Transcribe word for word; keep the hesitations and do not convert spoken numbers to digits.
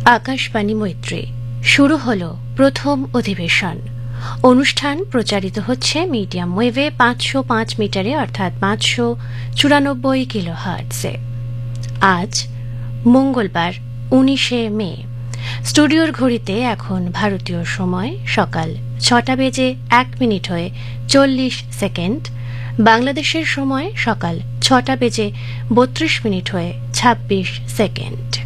আকাশবাণী মৈত্রী শুরু হলো প্রথম অধিবেশন। অনুষ্ঠান প্রচারিত হচ্ছে মিডিয়াম ওয়েভে পাঁচশো পাঁচ মিটারে অর্থাৎ পাঁচশো চুরানব্বই কিলো হার্টসে। আজ মঙ্গলবার উনিশে মে। স্টুডিওর ঘড়িতে এখন ভারতীয় সময় সকাল ছটা বেজে এক মিনিট হয়ে চল্লিশ সেকেন্ড, বাংলাদেশের সময় সকাল ছটা বেজে বত্রিশ মিনিট হয়ে ছাব্বিশ সেকেন্ড।